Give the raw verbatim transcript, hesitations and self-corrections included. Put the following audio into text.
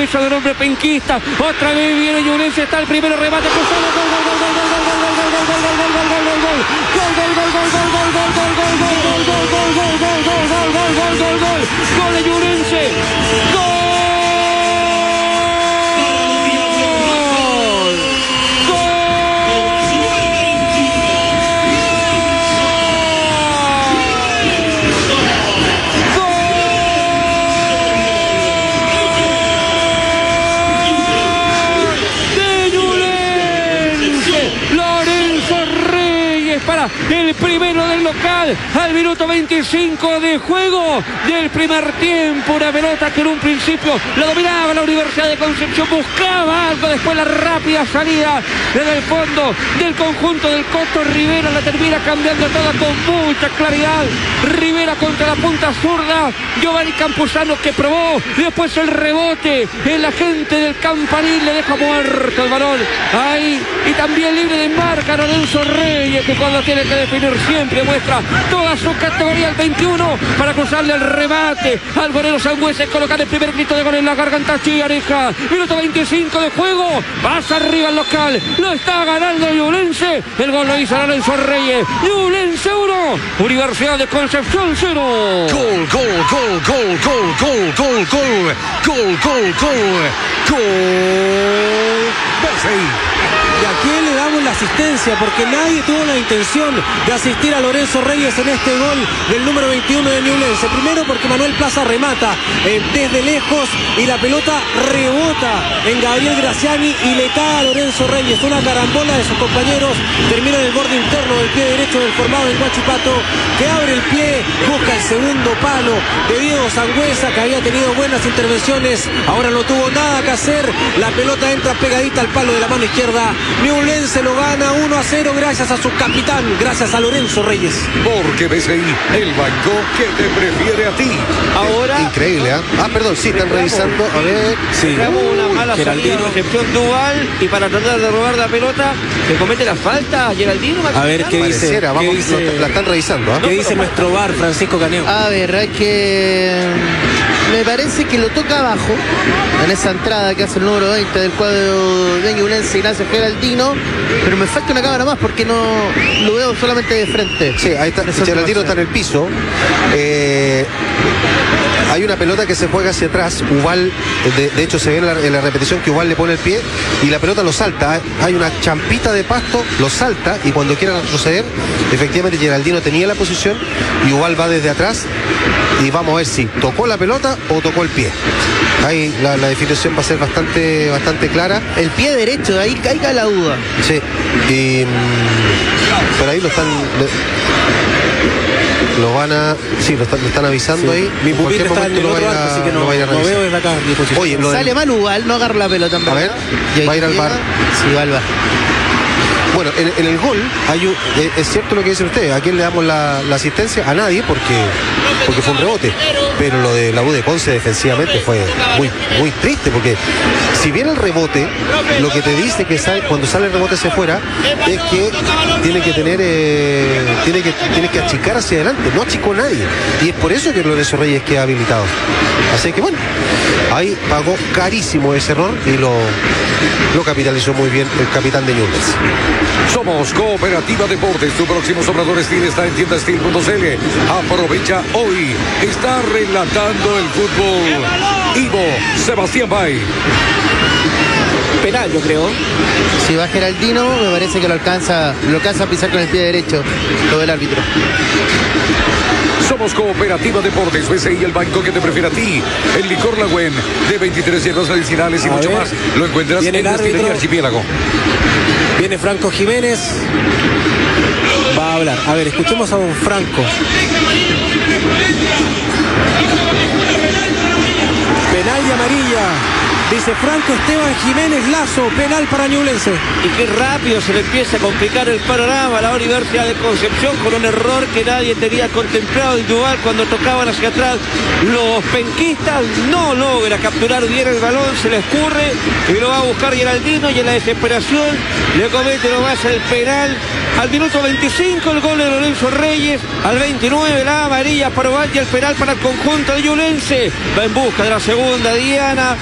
cabeza del hombre penquista. Otra vez viene Ñublense, está el primero, remate cruzado, gol, gol, gol, gol, gol, gol, gol, gol, gol, gol, gol, gol, gol, gol, gol, gol, gol de Ñublense, gol. Para el primero del local al minuto veinticinco de juego del primer tiempo. Una pelota que en un principio la dominaba la Universidad de Concepción, buscaba algo, después la rápida salida desde el fondo del conjunto del Coto Rivera la termina cambiando toda con mucha claridad. Rivera contra la punta zurda, Giovanni Campuzano que probó, después el rebote, el agente del Campanil le deja muerto el balón ahí, y también libre de marca Lorenzo Reyes, que cuando tiene que definir siempre muestra toda su categoría al veintiuno para cruzarle el remate al golero Sangüesa, colocar el primer grito de gol en la garganta Chigareja. Minuto veinticinco de juego, pasa arriba el local, lo está ganando Ñublense, el gol lo hizo Lorenzo Reyes. Ñublense uno, Universidad de Concepción cero. Gol, gol, gol, gol, gol, gol, gol, gol, gol, gol, gol, gol. ¿Y a quién le damos la asistencia? Porque nadie tuvo la intención de asistir a Lorenzo Reyes en este gol del número veintiuno de Ñublense. Primero porque Manuel Plaza remata eh, desde lejos y la pelota rebota en Gabriel Graciani y le cae a Lorenzo Reyes. Una carambola de sus compañeros, termina en el borde interno del pie derecho del formado del Huachipato, que abre el pie, busca el segundo palo de Diego Sangüesa, que había tenido buenas intervenciones, ahora no tuvo nada que hacer, la pelota entra pegadita al palo de la mano izquierda. Ñublense lo gana uno a cero gracias a su capitán, gracias a Lorenzo Reyes. Porque B C I, el banco que te prefiere a ti. Ahora... Increíble, ¿eh? Ah, perdón, sí, están revisando, a ver... Sí. Una mala salida de recepción Duval, y para tratar de robar la pelota, se comete la falta Geraldino. A ver, ¿qué dice? Pareciera, vamos, ¿Qué dice? Lo, la están revisando, ¿eh? ¿Qué dice nuestro V A R, Francisco Caneo? A ver, hay que... Me parece que lo toca abajo, en esa entrada que hace el número veinte del cuadro de Ñublense, Ignacio Geraldino, pero me falta una cámara más porque no lo veo solamente de frente. Sí, ahí está, Geraldino está en el piso. Eh, hay una pelota que se juega hacia atrás, Ubal, de, de hecho se ve en la, en la repetición que Ubal le pone el pie y la pelota lo salta. Hay una champita de pasto, lo salta y cuando quiera retroceder, efectivamente Geraldino tenía la posición y Ubal va desde atrás y vamos a ver si tocó la pelota o tocó el pie. Ahí la, la definición va a ser bastante, bastante clara. El pie derecho, ahí caiga la duda. Sí, y, pero ahí lo están... Lo, lo van a... Sí, lo están, lo están avisando sí. Ahí. Mi pupitre está en el otro arco, así que no, no, no veo desde acá mi posición. Oye, lo sale del... mal Ubal, no agarra la pelota en verdad. A ver, y va a ir al bar. Sí, va al bar. Bueno, en, en el gol hay un, eh, es cierto lo que dicen ustedes. ¿A quién le damos la, la asistencia? A nadie, porque, porque fue un rebote. Pero lo de la U de Conce defensivamente fue muy, muy triste, porque si bien el rebote, lo que te dice que sale, cuando sale el rebote hacia afuera, es que tiene que tener, eh, tiene que, tiene que achicar hacia adelante. No achicó nadie. Y es por eso que Lorenzo Reyes queda habilitado. Así que bueno, ahí pagó carísimo ese error y lo, lo capitalizó muy bien el capitán de Ñublense. Somos Cooperativa Deportes, tu próximo Sobrador Steel está en tienda steel punto c l. Aprovecha hoy, está relatando el fútbol Ivo Sebastián Bay. Penal, yo creo. Si va Geraldino, me parece que lo alcanza, lo alcanza a pisar con el pie derecho, lo del árbitro. Somos Cooperativa Deportes, B C I, el banco que te prefiere a ti. El licor Lagüen de veintitrés hierbas medicinales y a mucho ver. Más lo encuentras en la Destilería Archipiélago. Viene Franco Jiménez, va a hablar. A ver, escuchemos a don Franco. Penal de amarilla. Dice Franco Esteban Jiménez Lazo, penal para Ñublense. Y qué rápido se le empieza a complicar el panorama a la Universidad de Concepción con un error que nadie tenía contemplado individual cuando tocaban hacia atrás. Los penquistas no logra capturar bien el balón, se le escurre y lo va a buscar Geraldino y en la desesperación le comete nomás el penal. Al minuto veinticinco el gol de Lorenzo Reyes, al veintinueve la amarilla para Ovalle, el penal para el conjunto de Ñublense. Va en busca de la segunda Diana.